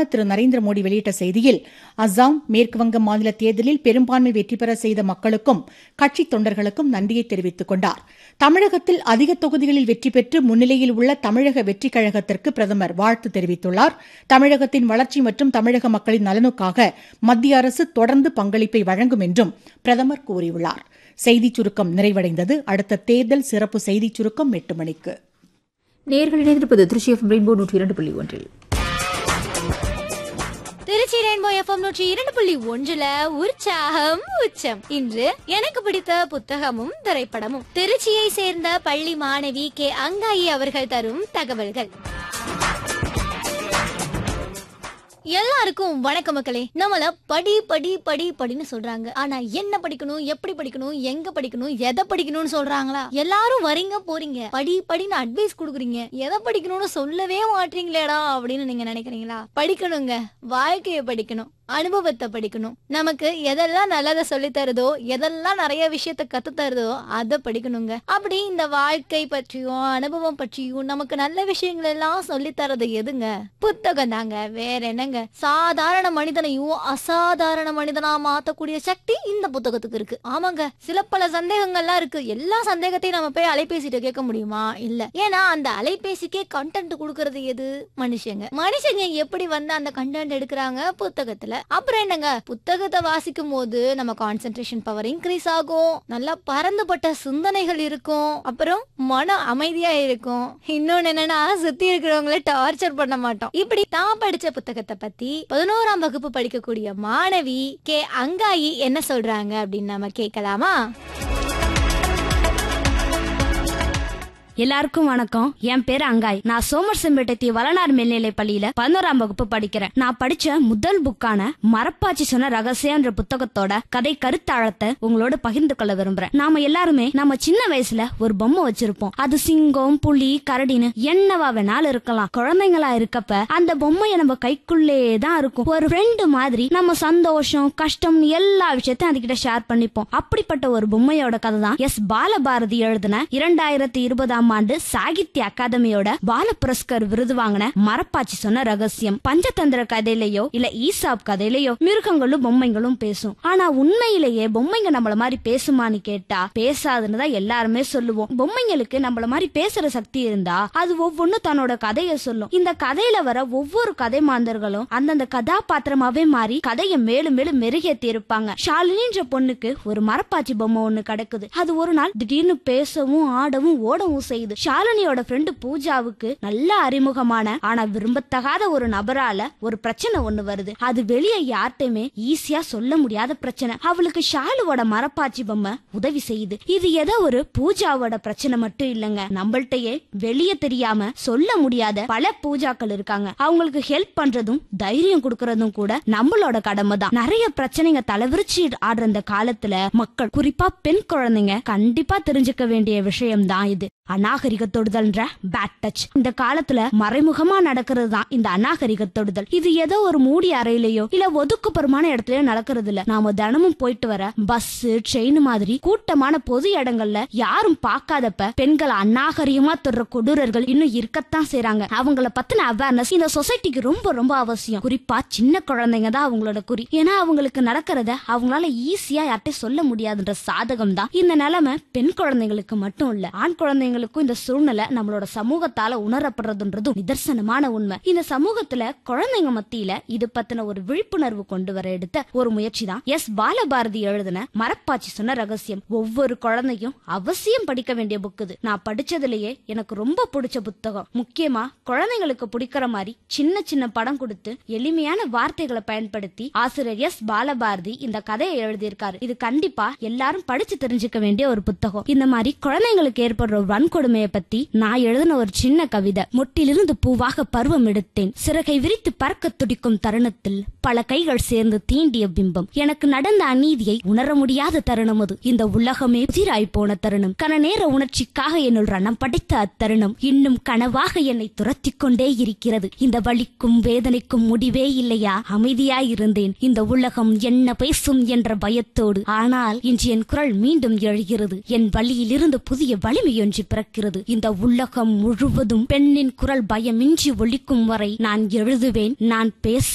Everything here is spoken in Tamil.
பிரதமர் திரு நரேந்திர மோடி வெளியிட்ட செய்தியில், அஸ்ஸாம், மேற்குவங்க மாநில தேர்தலில் பெரும்பான்மை வெற்றி பெற செய்த மக்களுக்கும் கட்சித் தொண்டர்களுக்கும் நன்றியை தெரிவித்துக் கொண்டார். தமிழகத்தில் அதிக தொகுதிகளில் வெற்றி பெற்று முன்னிலையில் உள்ள தமிழக வெற்றிக் கழகத்திற்கு பிரதமர் வாழ்த்து தெரிவித்துள்ளார். தமிழகத்தின் வளர்ச்சி மற்றும் தமிழக மக்களின் நலனுக்காக மத்திய அரசு தொடர்ந்து பங்களிப்பை வழங்கும் என்றும் பிரதமர் கூறியுள்ளார். செய்திச் சுருக்கம் நிறைவடைந்தது. அடுத்த தேர்தல் சிறப்பு செய்திச் சுருக்கம் 8 மணிக்கு. நேயர்கள் இணைந்திருப்பது Trichy FM rainbow 102.1. Trichy rainbow FM 102.1ல உற்சாகம் உச்சம். இன்று எனக்கு பிடித்த புத்தகமும் திரைப்படமும். திருச்சியை சேர்ந்த பள்ளி மாணவி கே அங்காயி அவர்கள் தரும் தகவல்கள். எல்லாருக்கும் வணக்கம் மக்களே. நம்மள படி படி படி படின்னு சொல்றாங்க. ஆனா என்ன படிக்கணும், எப்படி படிக்கணும், எங்க படிக்கணும், எதை படிக்கணும்னு சொல்றாங்களா? எல்லாரும் வரீங்க போறீங்க, படி படின்னு அட்வைஸ் கொடுக்குறீங்க, எதை படிக்கணும்னு சொல்லவே மாட்டீங்களேடா அப்படின்னு நீங்க நினைக்கிறீங்களா? படிக்கணுங்க, வாழ்க்கையை படிக்கணும், அனுபவத்தை படிக்கணும். நமக்கு எதெல்லாம் நல்லதை சொல்லி தருதோ, எதெல்லாம் நிறைய விஷயத்த கத்து தருதோ அதை படிக்கணுங்க. அப்படி இந்த வாழ்க்கை பற்றியும் அனுபவம் பற்றியும் நமக்கு நல்ல விஷயங்கள் எல்லாம் சொல்லி தரது எதுங்க? புத்தகம் தாங்க. வேற என்னங்க? சாதாரண மனிதனையும் அசாதாரண மனிதனா மாத்தக்கூடிய சக்தி இந்த புத்தகத்துக்கு இருக்கு. ஆமாங்க, சில பல சந்தேகங்கள்லாம் இருக்கு. எல்லா சந்தேகத்தையும் நம்ம போய் அலைபேசிட்ட கேட்க முடியுமா? இல்ல. ஏன்னா அந்த அலைபேசிக்கே கண்டென்ட் கொடுக்கறது எது? மனுஷங்க எப்படி வந்து அந்த கண்டென்ட் எடுக்கிறாங்க? புத்தகத்துல. அப்புறம் என்னங்க, புத்தகத்தை வாசிக்கும் போது நம்ம கான்சென்ட்ரேஷன் பவர் இன்க்ரீஸ் ஆகும், நல்லா பரந்துபட்ட சிந்தனைகள் இருக்கும், அப்புறம் மன அமைதியா இருக்கும். இன்னொன்னு என்னன்னா, சுத்தி இருக்கிறவங்கள டார்ச்சர் பண்ண மாட்டோம். இப்படி தான் படிச்ச புத்தகத்தை பத்தி 11ஆம் வகுப்பு படிக்கக்கூடிய மாணவி கே அங்காயி என்ன சொல்றாங்க அப்படின்னு நம்ம கேட்கலாமா? எல்லாருக்கும் வணக்கம். என் பேரு அங்காய். நான் சோமர்செம்பேட்டை வளனார் மேல்நிலை பள்ளியில 11ஆம் வகுப்பு படிக்கிறேன். நான் படிச்ச முதல் புக்கான மரப்பாச்சி சொன்ன ரகசியம்ன்ற புத்தகத்தோட கதை கருத்தாழத்தை உங்களோட பகிர்ந்து கொள்ள விரும்புறேன். நாம எல்லாருமே நம்ம சின்ன வயசுல ஒரு பொம்மை வச்சிருப்போம். அது சிங்கம், புலி, கரடின்னு என்னவா வேணாலும் இருக்கலாம். குழந்தைங்களா இருக்கப்ப அந்த பொம்மைய நம்ம கைக்குள்ளேதான் இருக்கும். ஒரு ஃப்ரெண்டு மாதிரி நம்ம சந்தோஷம், கஷ்டம் எல்லா விஷயத்தையும் அதுகிட்ட ஷேர் பண்ணிப்போம். அப்படிப்பட்ட ஒரு பொம்மையோட கதை தான் எஸ் பாலபாரதி எழுதின 2020 ஆண்டு சாகித்ய அகாதமியோட பால புரஸ்கார் விருது வாங்கின மரப்பாச்சி சொன்ன ரகசியம். பஞ்சதந்திர கதையிலயோ இல்ல ஈசாப் கதையிலயோ மிருகங்களும் பொம்மைங்களும் பேசும். ஆனா உண்மையிலேயே பொம்மைங்க நம்மள மாதிரி பேசுமான்னு கேட்டா பேசாதுன்னு தான் எல்லாருமே சொல்லுவோம். பொம்மைங்களுக்கு நம்மள மாதிரி பேசுற சக்தி இருந்தா அது ஒவ்வொன்னும் தன்னோட கதையை சொல்லும். இந்த கதையில வர ஒவ்வொரு கதை மாந்தர்களும் அந்தந்த கதாபாத்திரமாவே மாறி கதையை மேலும் மேலும் மெருகேத்தி இருப்பாங்க. ஷாலினின்ற பொண்ணுக்கு ஒரு மரப்பாச்சி பொம்மை ஒண்ணு கிடைக்குது. அது ஒரு நாள் திடீர்னு பேசவும் ஆடவும் ஓடவும் செய்யுது. ஷாலினியோட ஃப்ரெண்டு பூஜாவுக்கு நல்ல அறிமுகமான ஆனா விரும்பத்தகாத ஒரு நபரால ஒரு பிரச்சனை ஒண்ணு வருது. அது வெளியே யார்ட்டையுமே ஈஸியா சொல்ல முடியாத பிரச்சனை. அவளுக்கு ஷாலுவோட மரப்பாச்சி பொம்மை உதவி செய்யுது. இது ஏதோ ஒரு பூஜாவோட பிரச்சனை மட்டும் இல்லங்க, நம்மள்டையே வெளியே தெரியாம சொல்ல முடியாத பல பூஜாக்கள் இருக்காங்க. அவங்களுக்கு ஹெல்ப் பண்றதும் தைரியம் கொடுக்கறதும் கூட நம்மளோட கடமை தான். நிறைய பிரச்சனைங்க தலைவிரிச்சு ஆடுற இந்த காலத்துல மக்கள், குறிப்பா பெண் குழந்தைங்க கண்டிப்பா தெரிஞ்சுக்க வேண்டிய விஷயம் தான் இது. அநாகரிக தொடுதல்ன்ற பேட் டச் இந்த காலத்துல மறைமுகமா நடக்கிறது தான் இந்த அநாகரிக தொடுதல். இது ஏதோ ஒரு மூடி அறையிலயோ இல்ல ஒதுக்குப்புறமான இடத்துலயோ நடக்கிறது இல்ல. நாம தினமும் போயிட்டு வர பஸ், ட்ரெயின் மாதிரி கூட்டமான பொது இடங்கள்ல யாரும் பார்க்காதப்ப பெண்களை அநாகரிகமா தொடுற கொடூரர்கள் இன்னும் இருக்கத்தான் செய்றாங்க. அவங்கள பத்தின அவேர்னஸ் இந்த சொசைட்டிக்கு ரொம்ப ரொம்ப அவசியம். குறிப்பா சின்ன குழந்தைங்க தான் அவங்களோட குறி. ஏன்னா அவங்களுக்கு நடக்கிறத அவங்களால ஈஸியா யார்கிட்ட சொல்ல முடியாதுன்ற சாதகம் தான் இந்த நிலைமை. பெண் குழந்தைங்களுக்கு மட்டும் இல்ல, ஆண் குழந்தைங்களுக்கும் இந்த சூழ்நிலை நம்மளோட சமூகத்தால உணரப்படுறதுன்றதும் நிதர்சனமான உண்மை. இந்த சமூகத்துல குழந்தைங்க மத்தியில இது பத்தின ஒரு விழிப்புணர்வு கொண்டு வர எடுத்த ஒரு முயற்சி தான் எஸ் பாலபாரதி எழுதின மரப்பாச்சி சொன்ன ரகசியம். ஒவ்வொரு குழந்தையும் அவசியம் படிக்க வேண்டிய புக் இது. நான் படிச்சதுலயே எனக்கு ரொம்ப பிடிச்ச புத்தகம். முக்கியமா குழந்தைங்களுக்கு பிடிக்கிற மாதிரி சின்ன சின்ன படம் கொடுத்து எளிமையான வார்த்தைகளை பயன்படுத்தி ஆசிரியர் எஸ் பாலபாரதி இந்த கதையை எழுதியிருக்காரு. இது கண்டிப்பா எல்லாரும் படிச்சு தெரிஞ்சுக்க வேண்டிய ஒரு புத்தகம். இந்த மாதிரி குழந்தைங்களுக்கு ஏற்படுற வன்கொடுமையை பத்தி நான் எழுதின ஒரு சின்ன கவிதை. மொட்டிலிருந்து பூவாக பருவம் எடுத்தேன், சிறகை விரித்து பறக்க துடிக்கும் தருணத்தில் பல கைகள் சேர்ந்து தீண்டிய பிம்பம். எனக்கு நடந்த அநீதியை உணர முடியாத தருணம் அது. இந்த உலகமே புதிராய் போன தருணம். கனநேர உணர்ச்சிக்காக என்னுள் ரணம் படைத்த அத்தருணம் இன்னும் கனவாக என்னை துரத்தி கொண்டே இருக்கிறது. இந்த வலிக்கும் வேதனைக்கும் முடிவே இல்லையா? அமைதியாய் இருந்தேன் இந்த உலகம் என்ன பேசும் என்ற பயத்தோடு. ஆனால் இன்று என் குரல் மீண்டும் எழுகிறது. என் வழியிலிருந்து புதிய வலிமையொன்று பிறக்கிறது. இந்த உலகம் முழுவதும் பெண்ணின் குரல் பயமின்றி ஒலிக்கும் வரை நான் எழுதுவேன், நான் பேச